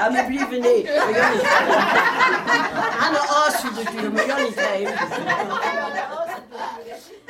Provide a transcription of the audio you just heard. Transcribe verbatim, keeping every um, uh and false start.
Ja, maar liever niet. Maar jij niet. Aan de as natuurlijk, maar jij niet heen.